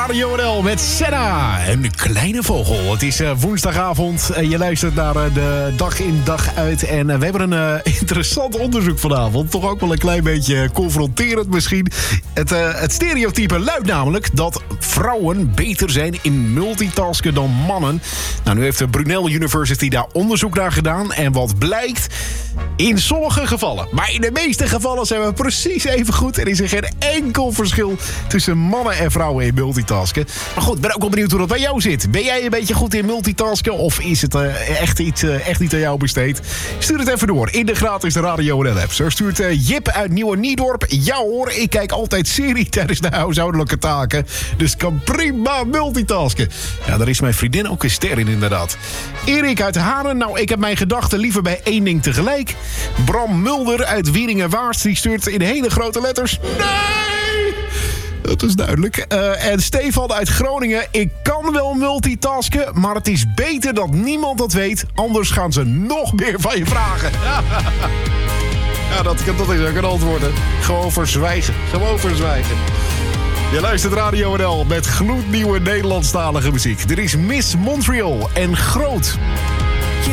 Radio NL met Senna, een kleine vogel. Het is woensdagavond. Je luistert naar de dag in dag uit. En we hebben een interessant onderzoek vanavond. Toch ook wel een klein beetje confronterend misschien. Het stereotype luidt namelijk dat vrouwen beter zijn in multitasken dan mannen. Nou, nu heeft de Brunel University daar onderzoek naar gedaan. En wat blijkt? In sommige gevallen, maar in de meeste gevallen zijn we precies even goed. Er is er geen enkel verschil tussen mannen en vrouwen in multitasken. Maar goed, ik ben ook wel benieuwd hoe dat bij jou zit. Ben jij een beetje goed in multitasken of is het echt niet aan jou besteed? Stuur het even door in de gratis Radio NL app. Zo stuurt Jip uit Nieuwe Niedorp. Ja hoor, ik kijk altijd serie tijdens de huishoudelijke taken. Dus kan prima multitasken. Ja, daar is mijn vriendin ook een ster in inderdaad. Erik uit Haren. Nou, ik heb mijn gedachten liever bij één ding tegelijk. Bram Mulder uit Wieringen-Waard. Die stuurt in hele grote letters. Nee! Dat is duidelijk. En Stefan uit Groningen. Ik kan wel multitasken, maar het is beter dat niemand dat weet. Anders gaan ze nog meer van je vragen. Ja, dat is ook een antwoord. Gewoon verzwijgen. Je luistert Radio NL met gloednieuwe Nederlandstalige muziek. Er is Miss Montreal en Groot.